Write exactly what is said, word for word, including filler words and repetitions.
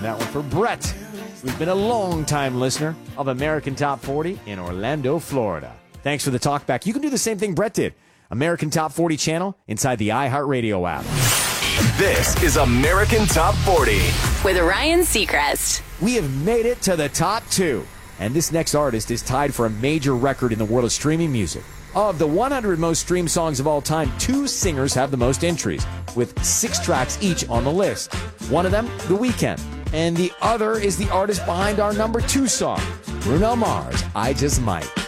That one for Brett, who's been a long-time listener of American Top forty in Orlando, Florida. Thanks for the talk back. You can do the same thing Brett did. American Top forty channel inside the iHeartRadio app. This is American Top forty with Ryan Seacrest. We have made it to the top two, and this next artist is tied for a major record in the world of streaming music. Of the one hundred most streamed songs of all time, two singers have the most entries, with six tracks each on the list. One of them, The Weeknd, and the other is the artist behind our number two song, Bruno Mars, I Just Might.